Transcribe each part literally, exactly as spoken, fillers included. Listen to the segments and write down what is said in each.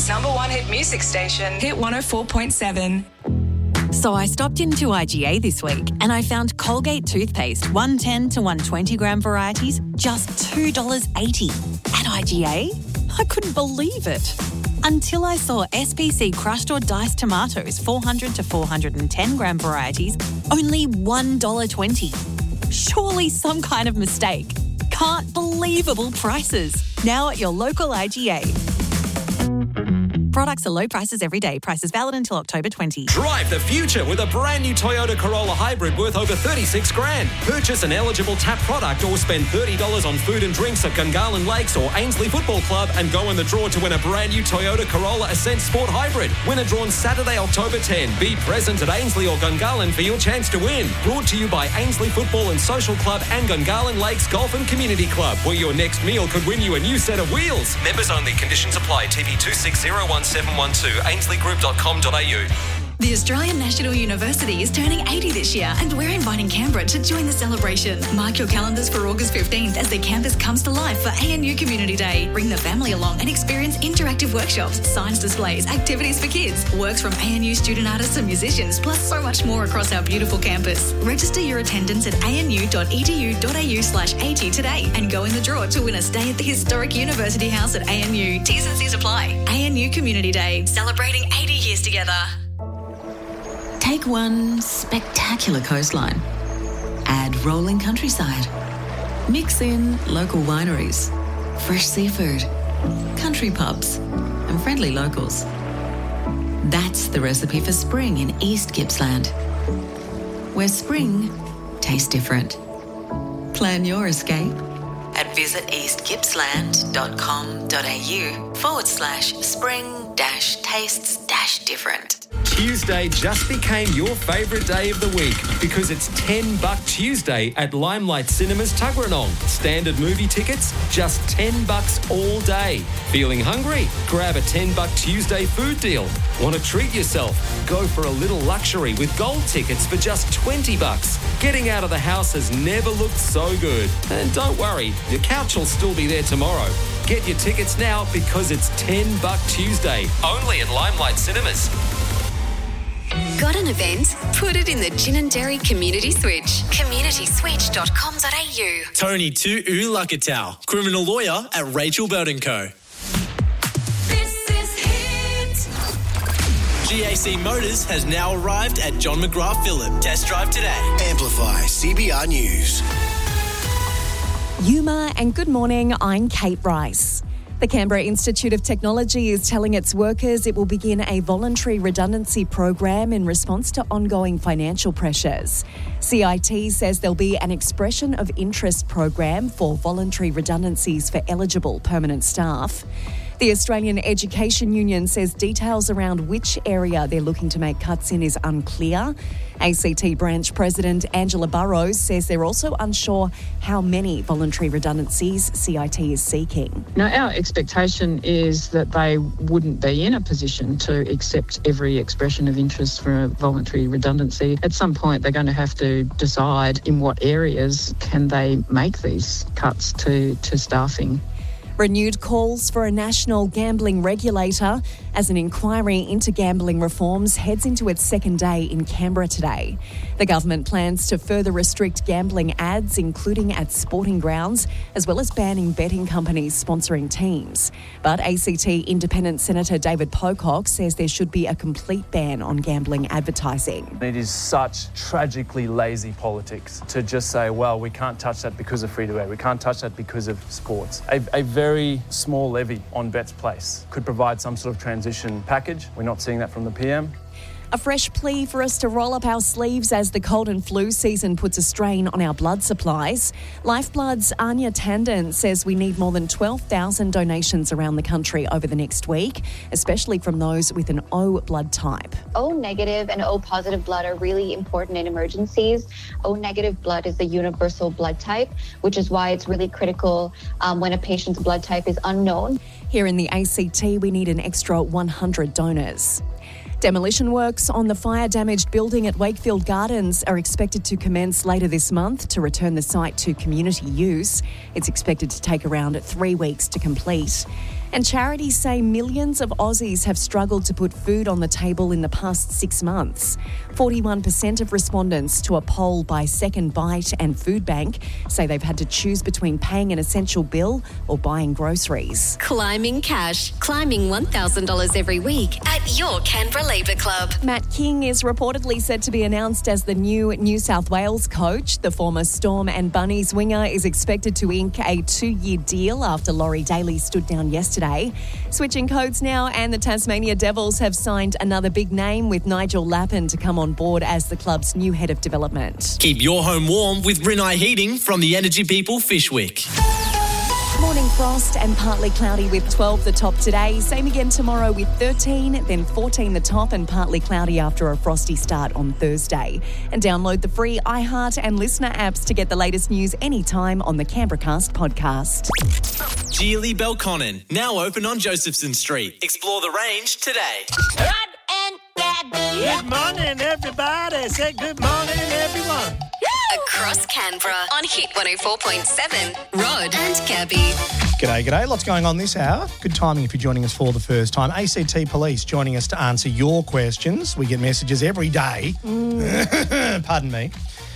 Melbourne's number one hit music station, Hit one oh four point seven. So I stopped into I G A this week and I found Colgate toothpaste, one ten to one twenty gram varieties, just two dollars eighty. At I G A, I couldn't believe it. Until I saw S P C crushed or diced tomatoes, four hundred to four hundred ten gram varieties, only one dollar twenty. Surely some kind of mistake. Can't believable prices. Now at your local I G A. Products are low prices every day. Prices valid until October twentieth. Drive the future with a brand new Toyota Corolla Hybrid worth over thirty-six grand. Purchase an eligible TAP product or spend thirty dollars on food and drinks at Gungahlin Lakes or Ainsley Football Club and go in the draw to win a brand new Toyota Corolla Ascent Sport Hybrid. Winner drawn Saturday, October tenth. Be present at Ainsley or Gungahlin for your chance to win. Brought to you by Ainsley Football and Social Club and Gungahlin Lakes Golf and Community Club, where your next meal could win you a new set of wheels. Members only. Conditions apply. T V two six zero one seven one two, ainsley group dot com dot a u. The Australian National University is turning eighty this year and we're inviting Canberra to join the celebration. Mark your calendars for August fifteenth as the campus comes to life for A N U Community Day. Bring the family along and experience interactive workshops, science displays, activities for kids, works from A N U student artists and musicians, plus so much more across our beautiful campus. Register your attendance at anu dot e d u dot a u slash eighty today and go in the draw to win a stay at the historic University House at A N U. T's and C's apply. A N U Community Day, celebrating eighty years together. Take one spectacular coastline. Add rolling countryside. Mix in local wineries, fresh seafood, country pubs, and friendly locals. That's the recipe for spring in East Gippsland, where spring tastes different. Plan your escape at visit east gippsland dot com dot a u forward slash spring dash tastes dash different. Tuesday just became your favourite day of the week because it's ten buck Tuesday at Limelight Cinemas Tuggeranong. Standard movie tickets, just ten bucks all day. Feeling hungry? Grab a ten buck Tuesday food deal. Want to treat yourself? Go for a little luxury with gold tickets for just twenty bucks. Getting out of the house has never looked so good. And don't worry, your couch will still be there tomorrow. Get your tickets now because it's ten buck Tuesday, only at Limelight Cinemas. Got an event? Put it in the Gin and Dairy Community Switch. community switch dot com dot a u. Tony Tu Ulakatau, criminal lawyer at Rachel Bird and Co. This is Hit. G A C Motors has now arrived at John McGrath Phillip. Test drive today. Amplify C B R News. Yuma and good morning, I'm Kate Rice. The Canberra Institute of Technology is telling its workers it will begin a voluntary redundancy program in response to ongoing financial pressures. C I T says there'll be an expression of interest program for voluntary redundancies for eligible permanent staff. The Australian Education Union says details around which area they're looking to make cuts in is unclear. A C T branch president Angela Burrows says they're also unsure how many voluntary redundancies C I T is seeking. Now, our expectation is that they wouldn't be in a position to accept every expression of interest for a voluntary redundancy. At some point, they're going to have to decide in what areas can they make these cuts to, to staffing. Renewed calls for a national gambling regulator as an inquiry into gambling reforms heads into its second day in Canberra today. The government plans to further restrict gambling ads, including at sporting grounds, as well as banning betting companies sponsoring teams. But A C T Independent Senator David Pocock says there should be a complete ban on gambling advertising. It is such tragically lazy politics to just say, well, we can't touch that because of free-to-air, we can't touch that because of sports. A, a very small levy on bets placed could provide some sort of transition package. We're not seeing that from the P M. A fresh plea for us to roll up our sleeves as the cold and flu season puts a strain on our blood supplies. Lifeblood's Anya Tandon says we need more than twelve thousand donations around the country over the next week, especially from those with an O blood type. O negative and O positive blood are really important in emergencies. O negative blood is the universal blood type, which is why it's really critical um, when a patient's blood type is unknown. Here in the A C T, we need an extra one hundred donors. Demolition works on the fire-damaged building at Wakefield Gardens are expected to commence later this month to return the site to community use. It's expected to take around three weeks to complete. And charities say millions of Aussies have struggled to put food on the table in the past six months. forty-one percent of respondents to a poll by Second Bite and Food Bank say they've had to choose between paying an essential bill or buying groceries. Climbing cash. Climbing one thousand dollars every week at your Canberra Labour Club. Matt King is reportedly said to be announced as the new New South Wales coach. The former Storm and Bunnies winger is expected to ink a two-year deal after Laurie Daly stood down yesterday. Switching codes now, and the Tasmania Devils have signed another big name with Nigel Lappin to come on board as the club's new head of development. Keep your home warm with Rinnai Heating from the Energy People Fishwick. Morning frost and partly cloudy with twelve the top today. Same again tomorrow with thirteen, then fourteen the top and partly cloudy after a frosty start on Thursday. And download the free iHeart and Listener apps to get the latest news anytime on the Canberracast podcast. Geely Belconnen, now open on Josephson Street. Explore the range today. Rod and Gabby. Good morning, everybody. Say good morning, everyone. Across Canberra on Hit one oh four point seven. Rod and Gabby. G'day, g'day. Lots going on this hour. Good timing if you're joining us for the first time. A C T Police joining us to answer your questions. We get messages every day, mm. pardon me,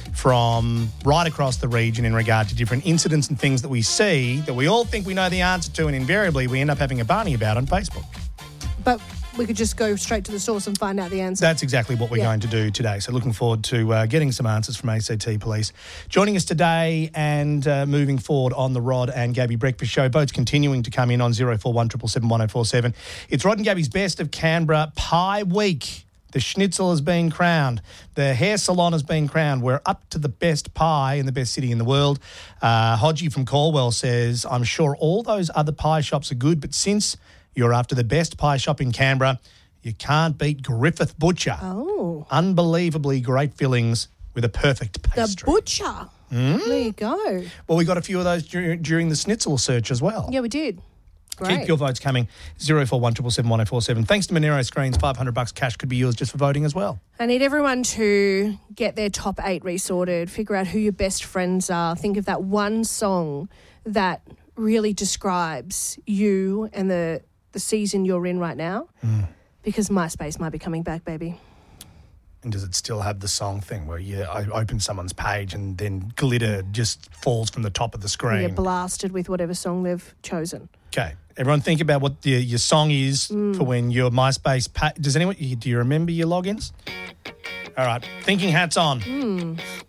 from right across the region in regard to different incidents and things that we see that we all think we know the answer to, and invariably we end up having a Barney about on Facebook. But we could just go straight to the source and find out the answer. That's exactly what we're yeah. going to do today. So looking forward to uh, getting some answers from A C T Police. Joining us today and uh, moving forward on the Rod and Gabby Breakfast Show. Votes continuing to come in on zero four one seven seven one oh four seven. It's Rod and Gabby's Best of Canberra Pie Week. The schnitzel has been crowned. The hair salon has been crowned. We're up to the best pie in the best city in the world. Uh, Hodgie from Caldwell says, I'm sure all those other pie shops are good, but since you're after the best pie shop in Canberra, you can't beat Griffith Butcher. Oh. Unbelievably great fillings with a perfect pastry. The Butcher. Mm? There you go. Well, we got a few of those dur- during the schnitzel search as well. Yeah, we did. Great. Keep your votes coming. zero four one seven seven one oh four seven. Thanks to Monero Screens, five hundred bucks cash could be yours just for voting as well. I need everyone to get their top eight resorted, figure out who your best friends are. Think of that one song that really describes you and the, the season you're in right now. Mm. Because MySpace might be coming back, baby. And does it still have the song thing where you open someone's page and then glitter just falls from the top of the screen? You're blasted with whatever song they've chosen. Okay. Everyone think about what the, your song is Mm. for when your MySpace page... Does anyone... Do you remember your logins? All right. Thinking hats on. Mm.